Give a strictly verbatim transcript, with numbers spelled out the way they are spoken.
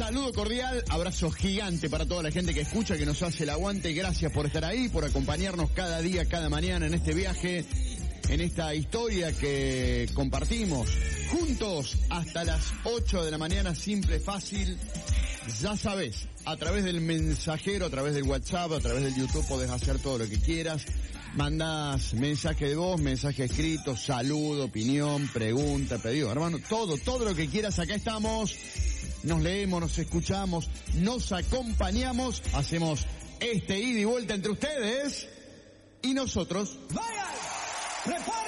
Saludo cordial, abrazo gigante para toda la gente que escucha, que nos hace el aguante. Gracias por estar ahí, por acompañarnos cada día, cada mañana en este viaje, en esta historia que compartimos juntos hasta las ocho de la mañana, simple, fácil. Ya sabes, a través del mensajero, a través del WhatsApp, a través del YouTube podés hacer todo lo que quieras. Mandás mensaje de voz, mensaje escrito, saludo, opinión, pregunta, pedido, hermano, todo, todo lo que quieras, acá estamos. Nos leemos, nos escuchamos, nos acompañamos, hacemos este ida y vuelta entre ustedes y nosotros. ¡Vayan!